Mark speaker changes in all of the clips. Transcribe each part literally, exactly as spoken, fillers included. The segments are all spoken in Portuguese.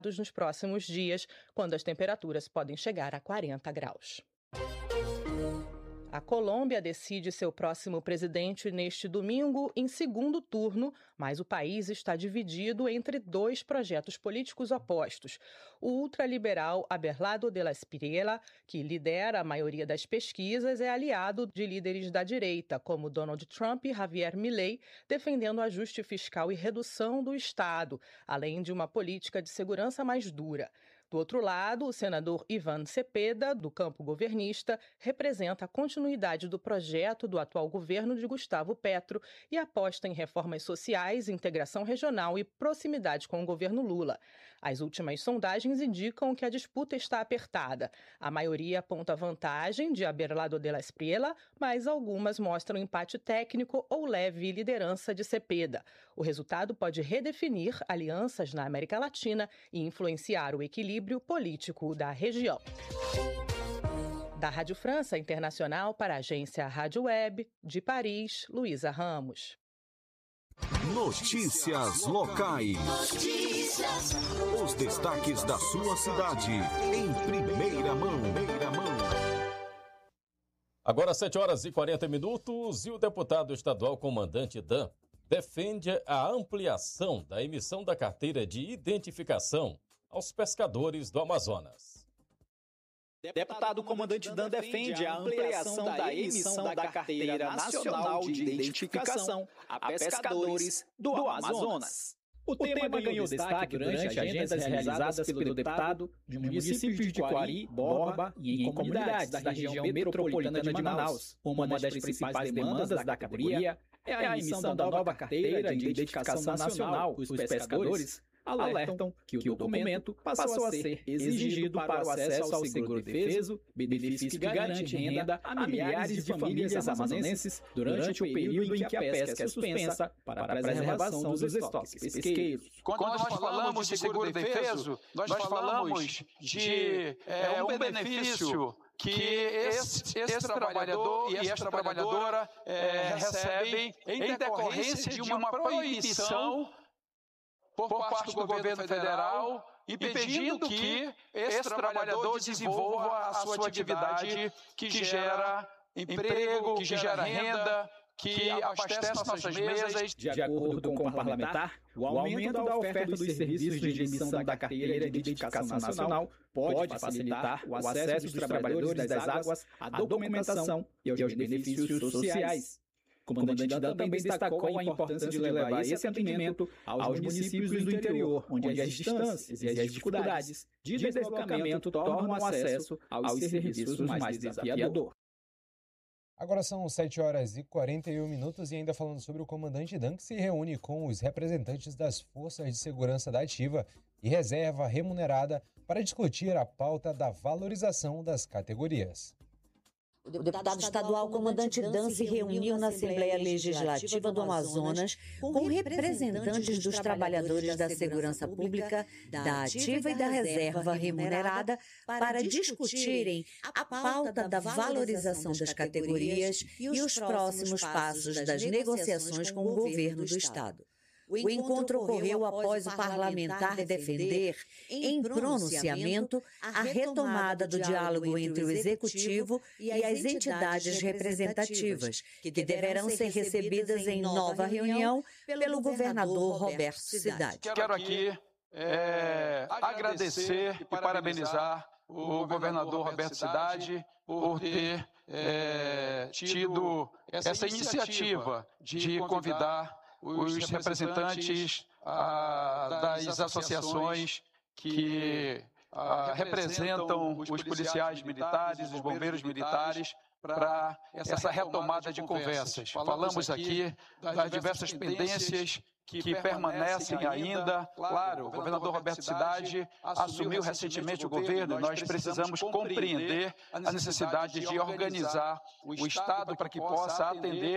Speaker 1: nos próximos dias, quando as temperaturas podem chegar a quarenta graus. A Colômbia decide seu próximo presidente neste domingo em segundo turno, mas o país está dividido entre dois projetos políticos opostos. O ultraliberal Abelardo de la Espriella, que lidera a maioria das pesquisas, é aliado de líderes da direita, como Donald Trump e Javier Milei, defendendo ajuste fiscal e redução do Estado, além de uma política de segurança mais dura. Do outro lado, o senador Iván Cepeda, do campo governista, representa a continuidade do projeto do atual governo de Gustavo Petro e aposta em reformas sociais, integração regional e proximidade com o governo Lula. As últimas sondagens indicam que a disputa está apertada. A maioria aponta vantagem de Abelardo de la Espriella, mas algumas mostram empate técnico ou leve liderança de Cepeda. O resultado pode redefinir alianças na América Latina e influenciar o equilíbrio político da região. Da Rádio França Internacional para a agência Rádio Web, de Paris, Luísa Ramos.
Speaker 2: Notícias locais. Notícias. Os destaques da sua cidade, em primeira mão. Primeira mão.
Speaker 3: Agora sete horas e quarenta minutos e o deputado estadual comandante Dan defende a ampliação da emissão da carteira de identificação aos pescadores do Amazonas.
Speaker 4: Deputado comandante Dan defende a ampliação da emissão da Carteira Nacional de Identificação a pescadores do Amazonas. O tema ganhou destaque durante agendas realizadas pelo deputado de municípios de Quari, Borba e em comunidades da região metropolitana de Manaus. Uma das principais demandas da categoria é a emissão da nova Carteira de Identificação Nacional. Os pescadores alertam que o documento passou a ser exigido para o acesso ao seguro-defeso, benefício que garante renda a milhares de famílias amazonenses durante o período em que a pesca é suspensa para a preservação dos estoques pesqueiros.
Speaker 5: Quando nós falamos de seguro-defeso, nós falamos de é, um benefício que esse, esse trabalhador e essa trabalhadora é, recebem em decorrência de uma proibição por parte do governo federal, impedindo que esse trabalhador desenvolva a sua atividade que gera emprego, que gera renda, que abastece nossas mesas.
Speaker 4: De acordo com o parlamentar, o aumento da oferta dos serviços de emissão da Carteira de Identificação Nacional pode facilitar o acesso dos trabalhadores das águas à documentação e aos benefícios sociais. O comandante Dan também destacou a importância de levar esse atendimento aos municípios do interior, onde as distâncias e as dificuldades de deslocamento tornam o acesso aos serviços mais desafiador.
Speaker 6: Agora são sete horas e quarenta e um minutos e ainda falando sobre o comandante Dan, que se reúne com os representantes das Forças de Segurança da Ativa e Reserva Remunerada para discutir a pauta da valorização das categorias.
Speaker 7: O deputado estadual comandante Dan se reuniu na Assembleia Legislativa do Amazonas com representantes dos trabalhadores da segurança pública, da ativa e da reserva remunerada para discutirem a pauta da valorização das categorias e os próximos passos das negociações com o governo do Estado. O encontro ocorreu após o parlamentar defender, em pronunciamento, a retomada do diálogo entre o Executivo e as entidades representativas, que deverão ser recebidas em nova reunião pelo governador Roberto Cidade.
Speaker 5: Quero aqui é, agradecer e parabenizar o governador Roberto Cidade por ter é, tido essa iniciativa de convidar os representantes ah, das associações que ah, representam os policiais militares, os bombeiros militares, para essa retomada de conversas. Falamos aqui das diversas pendências que permanecem ainda. Claro, o governador Roberto Cidade assumiu recentemente o governo e nós precisamos compreender a necessidade de organizar o Estado para que possa atender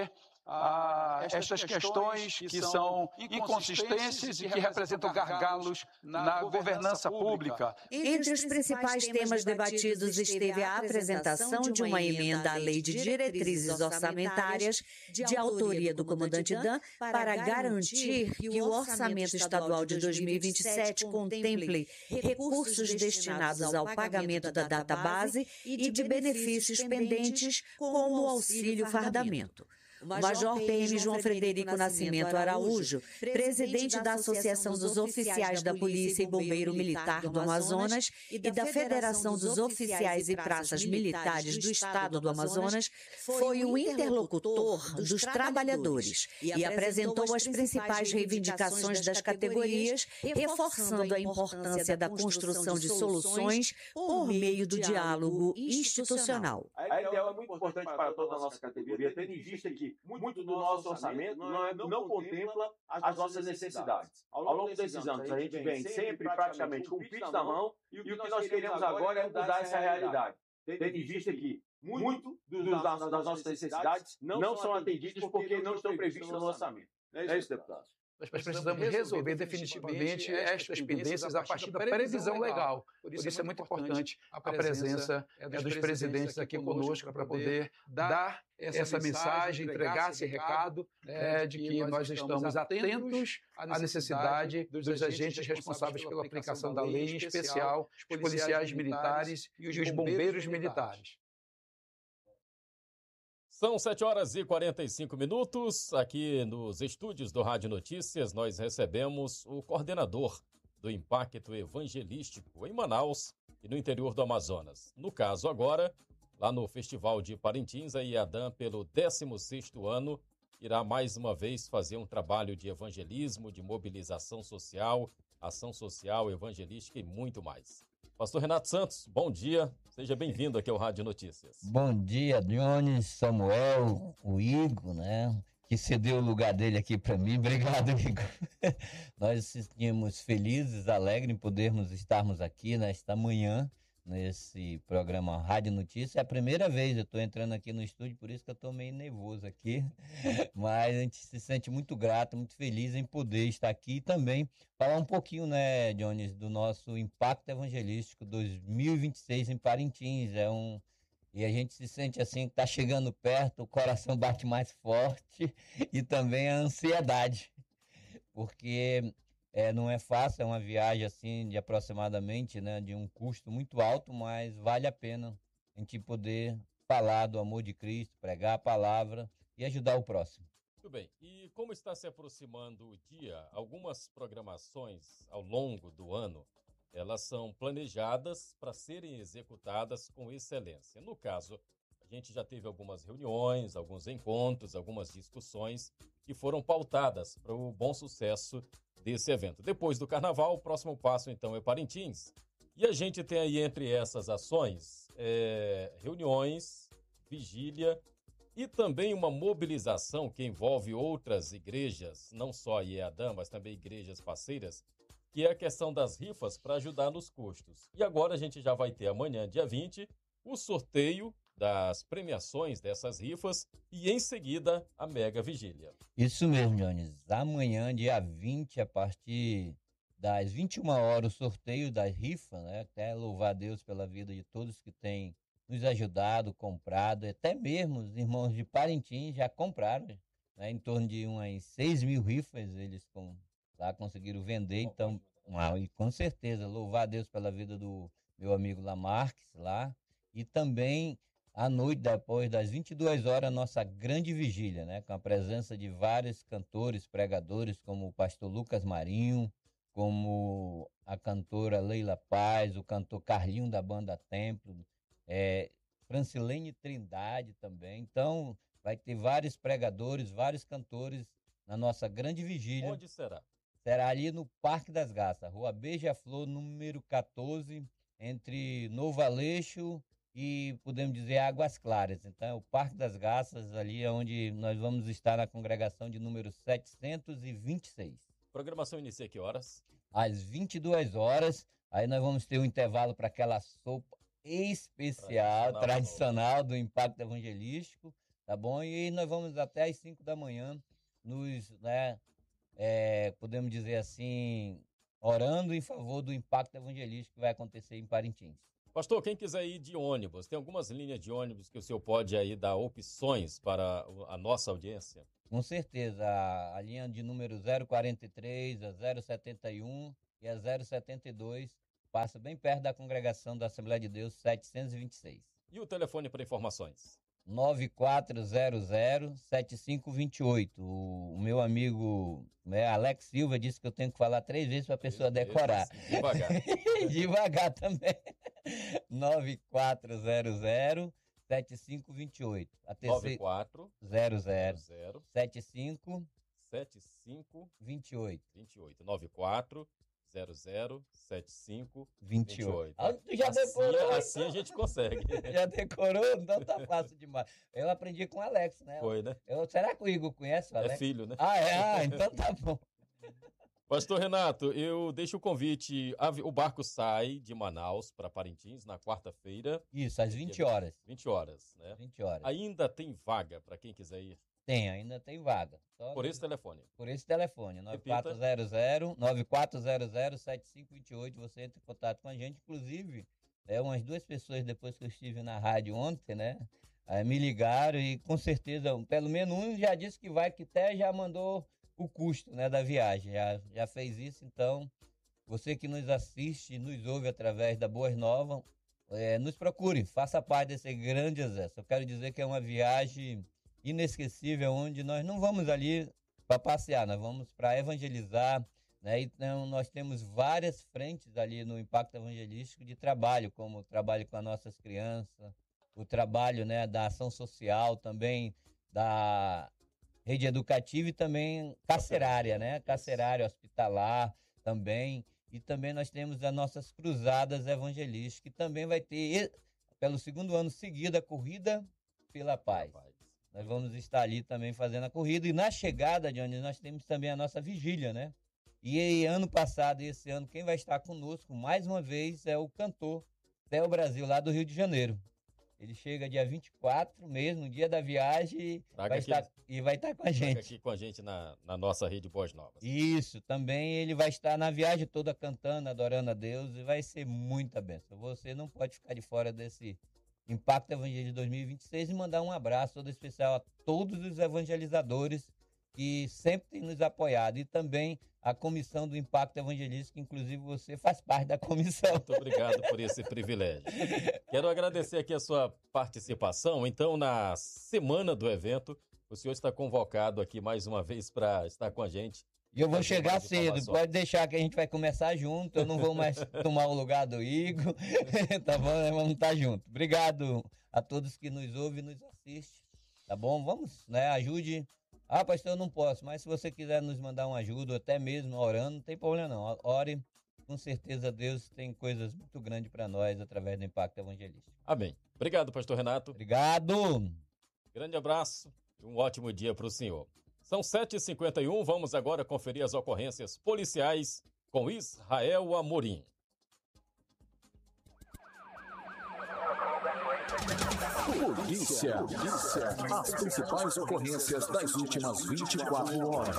Speaker 5: a estas questões que são inconsistências e que representam gargalos na governança pública.
Speaker 7: Entre os principais temas debatidos esteve a apresentação de uma emenda à Lei de Diretrizes Orçamentárias, de autoria do comandante Dan, para garantir que o Orçamento Estadual de dois mil e vinte e sete contemple recursos destinados ao pagamento da database e de benefícios pendentes, como o auxílio fardamento. O Major P M João Frederico Nascimento Araújo, presidente da Associação dos Oficiais da Polícia e Bombeiro Militar do Amazonas e da Federação dos Oficiais e Praças Militares do Estado do Amazonas, foi o interlocutor dos trabalhadores e apresentou as principais reivindicações das categorias, reforçando a importância da construção de soluções por meio do diálogo institucional.
Speaker 8: A L D O é muito importante para toda a nossa categoria, tendo em vista que muito do nosso orçamento não, é, não contempla as nossas necessidades. Ao longo desses anos, a gente vem sempre praticamente com o Pix na mão e o que nós queremos agora é mudar essa realidade. Tendo em vista que muito dos, das, das nossas necessidades não são atendidas porque não estão previstas no orçamento. É isso, deputado?
Speaker 5: Nós precisamos resolver definitivamente estas pendências a partir da previsão legal. Por isso é muito importante a presença dos presidentes aqui conosco para poder dar essa mensagem, entregar esse recado é, de que nós estamos atentos à necessidade dos agentes responsáveis pela aplicação da lei, em especial os policiais militares e os bombeiros militares.
Speaker 3: São sete horas e quarenta e cinco minutos. Aqui nos estúdios do Rádio Notícias, nós recebemos o coordenador do Impacto Evangelístico em Manaus e no interior do Amazonas. No caso agora, lá no Festival de Parintins, a IADAM, pelo décimo sexto ano, irá mais uma vez fazer um trabalho de evangelismo, de mobilização social, ação social, evangelística e muito mais. Pastor Renato Santos, bom dia, seja bem-vindo aqui ao Rádio Notícias.
Speaker 9: Bom dia, Dionis, Samuel, o Igor, né, que cedeu o lugar dele aqui para mim. Obrigado, Igor. Nós estamos felizes, alegres em podermos estarmos aqui nesta manhã, nesse programa Rádio Notícias. É a primeira vez, eu estou entrando aqui no estúdio, por isso que eu estou meio nervoso aqui, mas a gente se sente muito grato, muito feliz em poder estar aqui e também falar um pouquinho, né, Dionis, do nosso Impacto Evangelístico dois mil e vinte e seis em Parintins. É um... E a gente se sente assim, que está chegando perto, o coração bate mais forte e também a ansiedade, porque... É, não é fácil, é uma viagem assim de aproximadamente, né, de um custo muito alto, mas vale a pena a gente poder falar do amor de Cristo, pregar a palavra e ajudar o próximo.
Speaker 3: Muito bem. E como está se aproximando o dia, algumas programações ao longo do ano, elas são planejadas para serem executadas com excelência. No caso, a gente já teve algumas reuniões, alguns encontros, algumas discussões que foram pautadas para o bom sucesso desse evento. Depois do Carnaval, o próximo passo, então, é Parintins. E a gente tem aí, entre essas ações, é, reuniões, vigília e também uma mobilização que envolve outras igrejas, não só a IEADAM, mas também igrejas parceiras, que é a questão das rifas para ajudar nos custos. E agora a gente já vai ter amanhã, dia vinte, o sorteio das premiações dessas rifas e, em seguida, a mega vigília.
Speaker 9: Isso mesmo, Jones. Amanhã, dia vinte, a partir das vinte e uma horas, o sorteio das rifas, né? Até louvar a Deus pela vida de todos que têm nos ajudado, comprado, até mesmo os irmãos de Parintins já compraram, né? Em torno de umas seis mil rifas eles com, lá conseguiram vender, então, ah, e com certeza, louvar a Deus pela vida do meu amigo Lamarques lá, e também à noite, depois das vinte e duas horas, a nossa grande vigília, né? Com a presença de vários cantores, pregadores, como o pastor Lucas Marinho, como a cantora Leila Paz, o cantor Carlinho da banda Templo, é, Francilene Trindade também. Então, vai ter vários pregadores, vários cantores na nossa grande vigília.
Speaker 3: Onde será?
Speaker 9: Será ali no Parque das Garças, Rua Beija-Flor, número quatorze, entre Novo Aleixo e, podemos dizer, Águas Claras. Então, é o Parque das Garças, ali é onde nós vamos estar na congregação de número setecentos e vinte e seis.
Speaker 3: Programação inicia que horas?
Speaker 9: Às vinte e duas horas, aí nós vamos ter um intervalo para aquela sopa especial, tradicional, tradicional do Impacto Evangelístico. tá bom? E nós vamos até às cinco da manhã, nos, né, é, podemos dizer assim, orando em favor do impacto evangelístico que vai acontecer em Parintins.
Speaker 3: Pastor, quem quiser ir de ônibus, tem algumas linhas de ônibus que o senhor pode aí dar opções para a nossa audiência?
Speaker 9: Com certeza, a, a linha de número zero quarenta e três, a zero setenta e um e a zero setenta e dois passa bem perto da congregação da Assembleia de Deus setecentos e vinte e seis.
Speaker 3: E o telefone para informações?
Speaker 9: nove quatro zero zero, sete cinco dois oito. O, o meu amigo, né, Alex Silva disse que eu tenho que falar três vezes para a pessoa decorar.
Speaker 3: Devagar.
Speaker 9: Devagar também. nove quatro zero zero, sete cinco dois oito. A terceira...
Speaker 3: nove quatro
Speaker 9: zero zero,
Speaker 3: sete cinco
Speaker 9: sete cinco
Speaker 3: dois
Speaker 9: oito.
Speaker 3: vinte e oito. nove quatro zero zero sete cinco
Speaker 9: vinte e oito.
Speaker 3: Ah,
Speaker 9: tu já
Speaker 3: assim,
Speaker 9: decorou?
Speaker 3: Assim a gente consegue.
Speaker 9: Já decorou? Então tá fácil demais. Eu aprendi com o Alex, né?
Speaker 3: Foi, né?
Speaker 9: Eu, será que o Igor conhece o Alex?
Speaker 3: É filho, né?
Speaker 9: Ah, é? Ah, então tá bom.
Speaker 3: Pastor Renato, eu deixo o convite. O barco sai de Manaus para Parintins na quarta-feira.
Speaker 9: Isso, às vinte horas.
Speaker 3: vinte horas, né?
Speaker 9: vinte horas.
Speaker 3: Ainda tem vaga para quem quiser ir?
Speaker 9: Tem, ainda tem vaga. Só
Speaker 3: por esse telefone?
Speaker 9: Por esse telefone, nove quatro zero zero, nove quatro zero zero, sete cinco dois oito. Você entra em contato com a gente. Inclusive, é, umas duas pessoas, depois que eu estive na rádio ontem, né? Aí me ligaram e com certeza, pelo menos um já disse que vai, que até já mandou o custo, né, da viagem. Já, já fez isso, então, você que nos assiste, nos ouve através da Boas Novas, é, nos procure, faça parte desse grande exército. Eu quero dizer que é uma viagem inesquecível, onde nós não vamos ali para passear, nós vamos para evangelizar, né? Então nós temos várias frentes ali no impacto evangelístico de trabalho, como o trabalho com as nossas crianças, o trabalho, né, da ação social, também da rede educativa e também carcerária, né? Carcerária, hospitalar também. E também nós temos as nossas cruzadas evangelísticas, que também vai ter, pelo segundo ano seguido, a Corrida pela Paz. Nós vamos estar ali também fazendo a corrida. E na chegada, Johnny, nós temos também a nossa vigília, né? E aí, ano passado e esse ano, quem vai estar conosco mais uma vez é o cantor Theo Brasil, lá do Rio de Janeiro. Ele chega dia vinte e quatro mesmo, no dia da viagem, vai estar, e vai estar com a gente.
Speaker 3: Aqui com a gente na, na nossa rede Boas Novas.
Speaker 9: Isso, também ele vai estar na viagem toda cantando, adorando a Deus, e vai ser muita bênção. Você não pode ficar de fora desse Impacto Evangelho de dois mil e vinte e seis e mandar um abraço todo especial a todos os evangelizadores que sempre têm nos apoiado, e também a comissão do Impacto Evangelístico, que inclusive você faz parte da comissão.
Speaker 3: Muito obrigado por esse privilégio. Quero agradecer aqui a sua participação. Então, na semana do evento, o senhor está convocado aqui mais uma vez para estar com a gente.
Speaker 9: E eu vou chegar cedo, pode deixar que a gente vai começar junto, eu não vou mais tomar o lugar do Igor, tá bom? Nós vamos estar juntos. Obrigado a todos que nos ouvem e nos assistem, tá bom? Vamos, né? Ajude. Ah, pastor, eu não posso, mas se você quiser nos mandar uma ajuda, até mesmo orando, não tem problema não. Ore, com certeza Deus tem coisas muito grandes para nós através do Impacto Evangelístico.
Speaker 3: Amém. Obrigado, pastor Renato.
Speaker 9: Obrigado.
Speaker 3: Grande abraço e um ótimo dia para o senhor. São sete e cinquenta e um, vamos agora conferir as ocorrências policiais com Israel Amorim.
Speaker 2: Polícia. Polícia. As principais ocorrências das últimas vinte e quatro horas.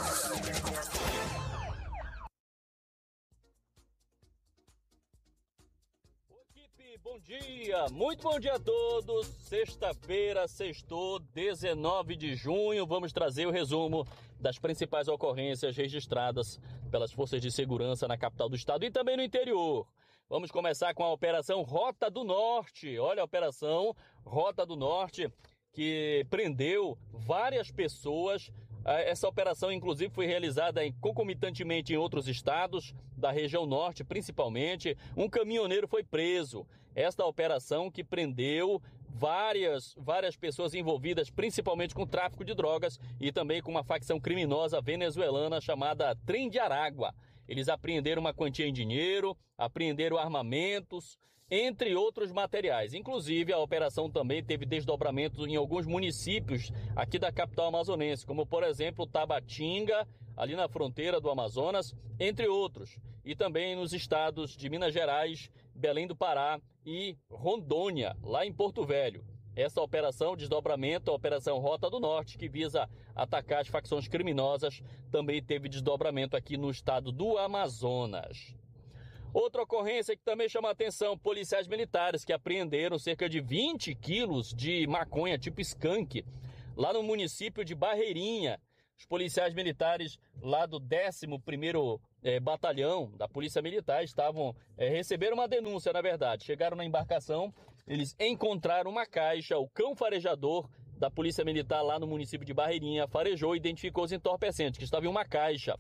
Speaker 10: Equipe, bom dia, muito bom dia a todos. Sexta-feira, sextou, dezenove de junho. Vamos trazer o resumo das principais ocorrências registradas pelas forças de segurança na capital do estado e também no interior. Vamos começar com a Operação Rota do Norte. Olha, a Operação Rota do Norte, que prendeu várias pessoas. Essa operação, inclusive, foi realizada concomitantemente em outros estados da região norte, principalmente. Um caminhoneiro foi preso. Esta operação que prendeu várias, várias pessoas envolvidas, principalmente com tráfico de drogas e também com uma facção criminosa venezuelana chamada Trem de Aragua. Eles apreenderam uma quantia em dinheiro, apreenderam armamentos, entre outros materiais. Inclusive, a operação também teve desdobramento em alguns municípios aqui da capital amazonense, como, por exemplo, Tabatinga, ali na fronteira do Amazonas, entre outros. E também nos estados de Minas Gerais, Belém do Pará e Rondônia, lá em Porto Velho. essa operação, desdobramento, a Operação Rota do Norte, que visa atacar as facções criminosas, também teve desdobramento aqui no estado do Amazonas. Outra ocorrência que também chama a atenção, policiais militares que apreenderam cerca de vinte quilos de maconha tipo skunk, lá no município de Barreirinha. Os policiais militares lá do décimo primeiro eh, Batalhão da Polícia Militar estavam, eh, receberam uma denúncia, na verdade. Chegaram na embarcação, eles encontraram uma caixa, o cão farejador da Polícia Militar lá no município de Barreirinha farejou e identificou os entorpecentes, que estavam em uma caixa.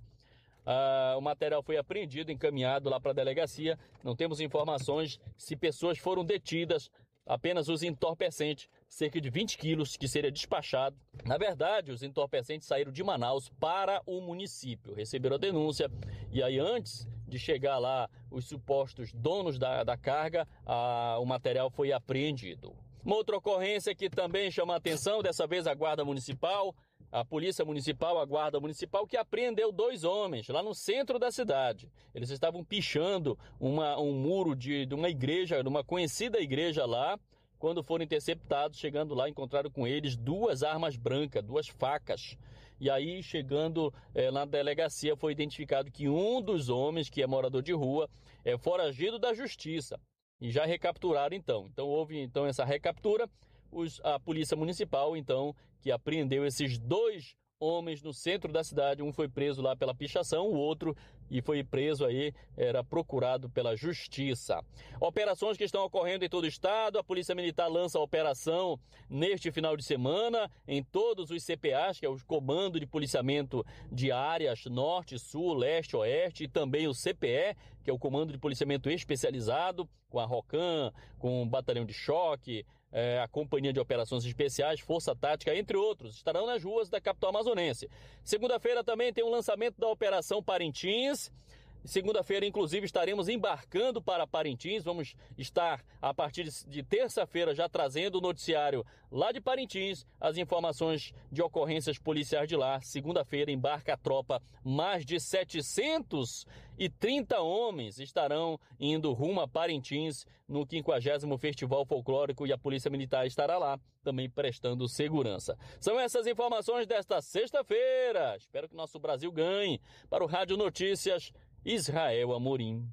Speaker 10: Ah, o material foi apreendido, encaminhado lá para a delegacia. Não temos informações se pessoas foram detidas, apenas os entorpecentes, cerca de vinte quilos, que seria despachado. Na verdade, os entorpecentes saíram de Manaus para o município, receberam a denúncia e aí antes de chegar lá os supostos donos da, da carga, ah, o material foi apreendido. Uma outra ocorrência que também chama a atenção, dessa vez a Guarda Municipal, a Polícia Municipal, a Guarda Municipal, que apreendeu dois homens lá no centro da cidade. Eles estavam pichando uma, um muro de, de uma igreja, de uma conhecida igreja lá. Quando foram interceptados, chegando lá, encontraram com eles duas armas brancas, duas facas. E aí, chegando eh, na delegacia, foi identificado que um dos homens, que é morador de rua, é foragido da justiça. E já recapturaram, então. Então, houve então essa recaptura. Os, a Polícia Municipal, então, que apreendeu esses dois homens no centro da cidade. Um foi preso lá pela pichação, o outro e foi preso aí, era procurado pela justiça. Operações que estão ocorrendo em todo o estado. A Polícia Militar lança a operação neste final de semana em todos os C P As, que é o Comando de Policiamento de Áreas Norte, Sul, Leste, Oeste, e também o C P E, que é o Comando de Policiamento Especializado, com a ROCAM, com o Batalhão de Choque, É, a Companhia de Operações Especiais, Força Tática, entre outros, estarão nas ruas da capital amazonense. Segunda-feira também tem o lançamento da Operação Parintins. Segunda-feira, inclusive, estaremos embarcando para Parintins. Vamos estar, a partir de terça-feira, já trazendo o noticiário lá de Parintins, as informações de ocorrências policiais de lá. Segunda-feira, embarca a tropa. Mais de setecentos e trinta homens estarão indo rumo a Parintins no quinquagésimo Festival Folclórico e a Polícia Militar estará lá também prestando segurança. São essas informações desta sexta-feira. Espero que nosso Brasil ganhe. Para o Rádio Notícias, Israel Amorim.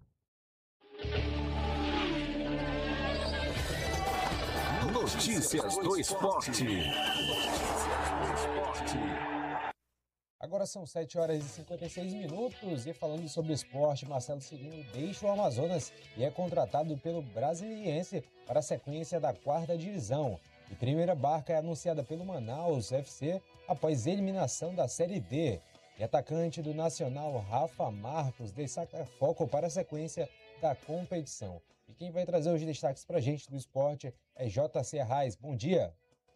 Speaker 2: Notícias do Esporte.
Speaker 6: Agora são sete horas e cinquenta e seis minutos e falando sobre esporte, Marcelo Cirino deixa o Amazonas e é contratado pelo Brasiliense para a sequência da quarta divisão. E primeira barca é anunciada pelo Manaus F C após eliminação da Série D. E atacante do Nacional, Rafa Marcos, destaca foco para a sequência da competição. E quem vai trazer os destaques para a gente do esporte é J C Arraes. Bom dia!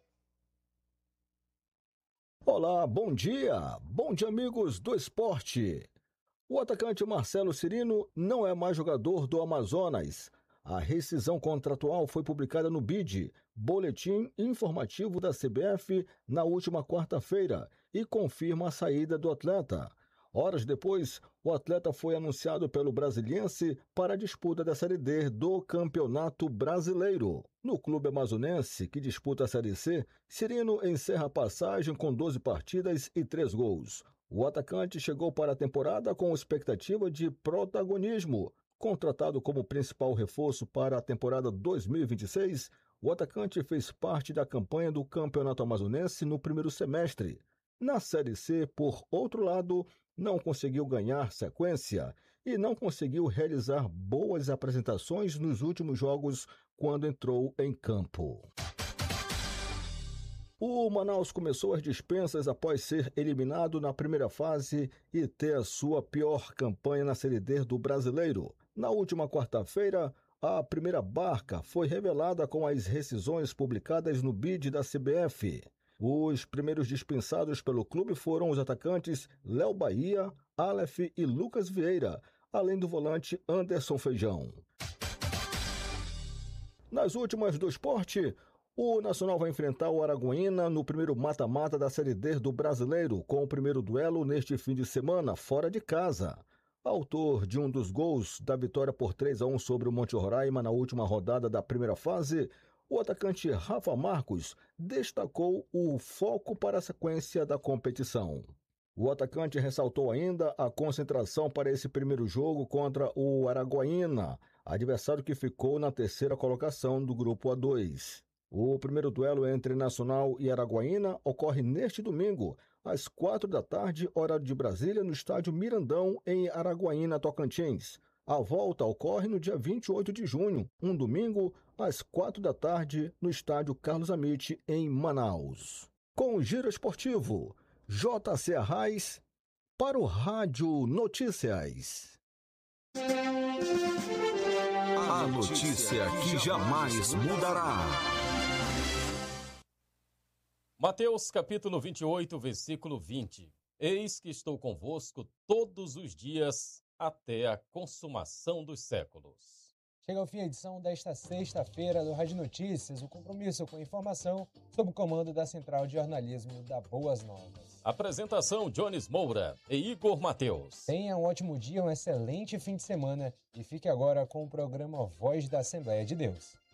Speaker 11: Olá, bom dia! Bom dia, amigos do esporte! O atacante Marcelo Cirino não é mais jogador do Amazonas. A rescisão contratual foi publicada no B I D, Boletim Informativo da C B F, na última quarta-feira, e confirma a saída do atleta. Horas depois, o atleta foi anunciado pelo Brasiliense para a disputa da Série D do Campeonato Brasileiro. No clube amazonense, que disputa a Série C, Cirino encerra a passagem com doze partidas e três gols. O atacante chegou para a temporada com expectativa de protagonismo. Contratado como principal reforço para a temporada dois mil e vinte e seis, o atacante fez parte da campanha do Campeonato Amazonense no primeiro semestre. Na Série C, por outro lado, não conseguiu ganhar sequência e não conseguiu realizar boas apresentações nos últimos jogos quando entrou em campo. O Manaus começou as dispensas após ser eliminado na primeira fase e ter a sua pior campanha na Série D do Brasileiro. Na última quarta-feira, a primeira barca foi revelada com as rescisões publicadas no B I D da C B F. Os primeiros dispensados pelo clube foram os atacantes Léo Bahia, Aleph e Lucas Vieira, além do volante Anderson Feijão. Nas últimas do esporte, o Nacional vai enfrentar o Araguaína no primeiro mata-mata da Série D do Brasileiro, com o primeiro duelo neste fim de semana, fora de casa. Autor de um dos gols da vitória por três a um sobre o Monte Roraima na última rodada da primeira fase, o atacante Rafa Marcos destacou o foco para a sequência da competição. O atacante ressaltou ainda a concentração para esse primeiro jogo contra o Araguaína, adversário que ficou na terceira colocação do Grupo A dois. O primeiro duelo entre Nacional e Araguaína ocorre neste domingo, às quatro da tarde, horário de Brasília, no estádio Mirandão, em Araguaína, Tocantins. A volta ocorre no dia vinte e oito de junho, um domingo, às quatro da tarde, no estádio Carlos Amit, em Manaus. Com o Giro Esportivo, J C Arraes, para o Rádio Notícias.
Speaker 2: A notícia que jamais mudará.
Speaker 3: Mateus capítulo vinte e oito, versículo vinte. Eis que estou convosco todos os dias até a consumação dos séculos.
Speaker 6: Chega ao fim a edição desta sexta-feira do Rádio Notícias, o compromisso com informação sob o comando da Central de Jornalismo da Boas Novas.
Speaker 3: Apresentação Jones Moura e Igor Mateus.
Speaker 6: Tenha um ótimo dia, um excelente fim de semana e fique agora com o programa Voz da Assembleia de Deus.